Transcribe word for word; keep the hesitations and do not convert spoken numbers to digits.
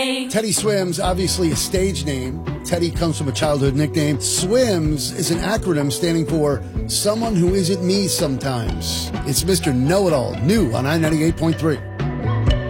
Teddy. Teddy Swims, obviously a stage name. Teddy comes from a childhood nickname. Swims is an acronym standing for Someone Who Isn't Me Sometimes. It's Mister Know-It-All, new on I ninety-eight point three.